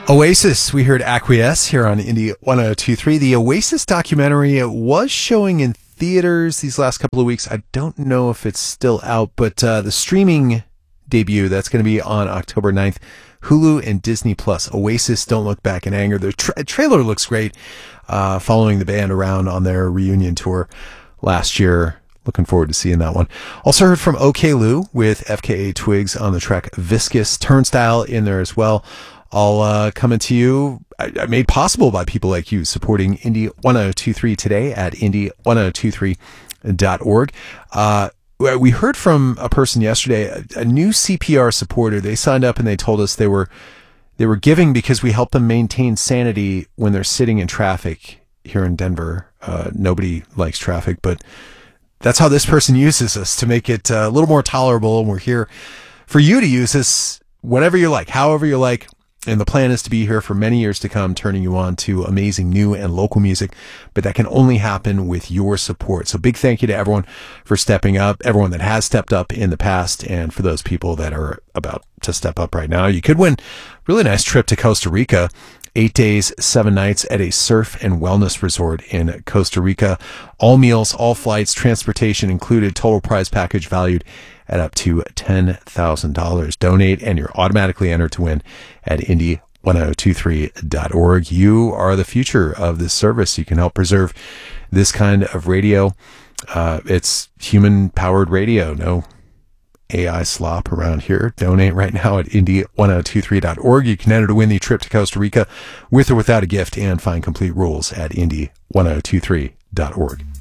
Oasis, we heard Acquiesce here on Indie 1023. The Oasis documentary was showing in theaters these last couple of weeks. I don't know if it's still out, but the streaming debut, that's going to be on October 9th, Hulu and Disney Plus. Oasis, Don't Look Back in Anger. The trailer looks great, following the band around on their reunion tour last year. Looking forward to seeing that one. Also heard from OK Lou with FKA Twigs on the track Viscous. Turnstile in there as well. All coming to you, made possible by people like you, supporting Indie 1023 today at indie1023.org. We heard from a person yesterday, a new CPR supporter. They signed up and they told us they were giving because we help them maintain sanity when they're sitting in traffic here in Denver. Nobody likes traffic, but that's how this person uses us, to make it a little more tolerable. And we're here for you to use this whenever you like, however you like. And the plan is to be here for many years to come, turning you on to amazing new and local music. But that can only happen with your support. So big thank you to everyone for stepping up, everyone that has stepped up in the past, and for those people that are about to step up right now. You could win a really nice trip to Costa Rica. 8 days, 7 nights at a surf and wellness resort in Costa Rica. All meals, all flights, transportation included, total prize package valued at up to $10,000. Donate and you're automatically entered to win at indie1023.org. You are the future of this service. You can help preserve this kind of radio. It's human-powered radio. No AI slop around here. Donate right now at indie1023.org. You can enter to win the trip to Costa Rica with or without a gift, and find complete rules at indie1023.org.